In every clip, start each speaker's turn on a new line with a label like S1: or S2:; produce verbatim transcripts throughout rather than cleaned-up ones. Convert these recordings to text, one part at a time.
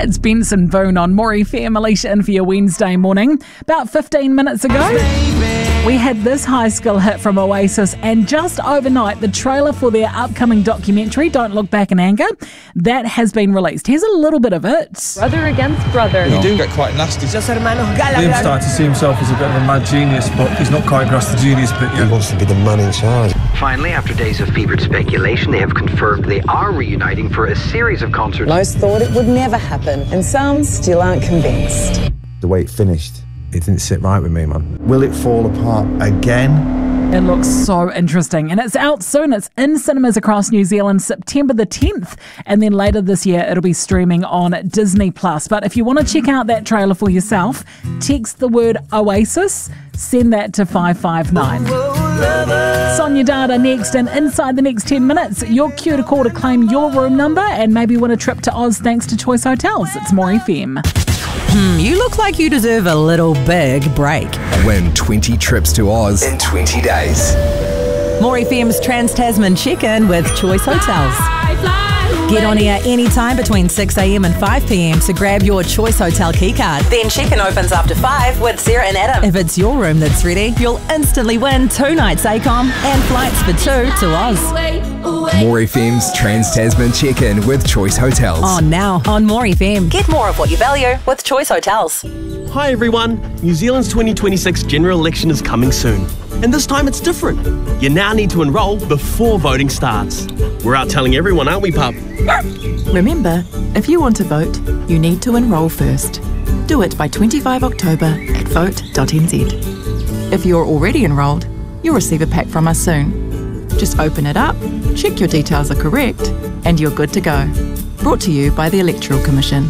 S1: It's Benson Boone on More F M. Alicia in for your Wednesday morning. About fifteen minutes ago, we had this high school hit from Oasis, and just overnight, the trailer for their upcoming documentary, Don't Look Back in Anger, that has been released. Here's a little bit of it.
S2: Brother against brother.
S3: You do get quite nasty.
S4: Liam started to see himself as a bit of a mad genius, but he's not quite grasped the genius bit yet.
S3: He wants to be the man in charge.
S5: Finally, after days of fevered speculation, they have confirmed they are reuniting for a series of concerts.
S6: Most thought it would never happen, and some still aren't convinced.
S3: The way it finished, it didn't sit right with me, man. Will it fall apart again?
S1: It looks so interesting, and it's out soon. It's in cinemas across New Zealand September the tenth, and then later this year it'll be streaming on Disney Plus. But if you want to check out that trailer for yourself, text the word Oasis, send that to five five nine. Sonia Dada next, and inside the next ten minutes, your cue to call to claim your room number and maybe win a trip to Oz thanks to Choice Hotels. It's More F M.
S7: Hmm, you look like you deserve a little big break.
S8: Win twenty trips to Oz in twenty days.
S7: More F M's Trans-Tasman check-in with Choice Hotels. Get on air anytime between six a.m. and five p.m. to grab your Choice Hotel keycard. Then check-in opens after five with Sarah and Adam. If it's your room that's ready, you'll instantly win two nights ACOM and flights for two to Oz.
S8: More F M's Trans-Tasman check-in with Choice Hotels.
S7: On now on More F M. Get more of what you value with Choice Hotels.
S9: Hi everyone, New Zealand's twenty twenty-six general election is coming soon. And this time it's different. You now need to enrol before voting starts. We're out telling everyone, aren't we, pup?
S10: Remember, if you want to vote, you need to enrol first. Do it by twenty-fifth of October at vote dot n z. If you're already enrolled, you'll receive a pack from us soon. Just open it up, check your details are correct, and you're good to go. Brought to you by the Electoral Commission.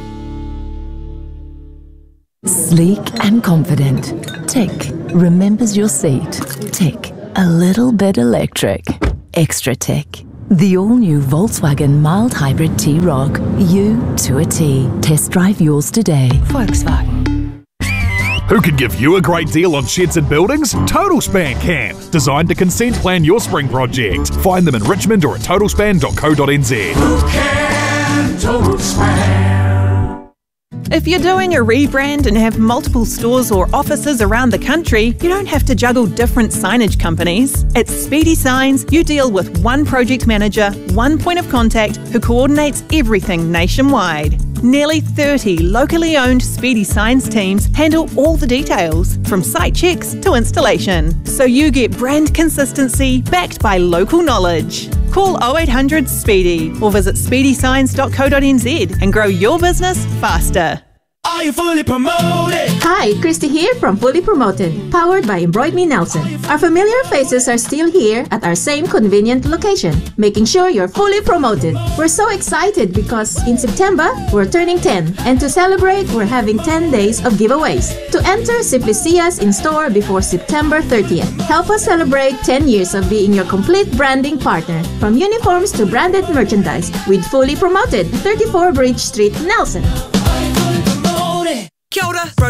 S11: Sleek and confident. Tick. Remembers your seat. Tick. A little bit electric. Extra tick. The all-new Volkswagen mild hybrid T-Roc. You to a T. Test drive yours today. Volkswagen.
S12: Who can give you a great deal on sheds and buildings? Total Span can. Designed to consent plan your spring project. Find them in Richmond or at total span dot co dot n z.
S13: Who can Total Span?
S14: If you're doing a rebrand and have multiple stores or offices around the country, you don't have to juggle different signage companies. At Speedy Signs, you deal with one project manager, one point of contact who coordinates everything nationwide. Nearly thirty locally owned Speedy Signs teams handle all the details, from site checks to installation. So you get brand consistency backed by local knowledge. Call oh eight hundred Speedy or visit speedy signs dot co dot n z and grow your business faster.
S13: Are you fully promoted?
S15: Hi, Christy here from Fully Promoted, powered by Embroid Me Nelson. Our familiar faces are still here at our same convenient location, making sure you're fully promoted. We're so excited because in September, we're turning ten, and to celebrate, we're having ten days of giveaways. To enter, simply see us in store before September thirtieth. Help us celebrate ten years of being your complete branding partner, from uniforms to branded merchandise, with Fully Promoted, thirty-four Bridge Street, Nelson.
S13: Kia ora.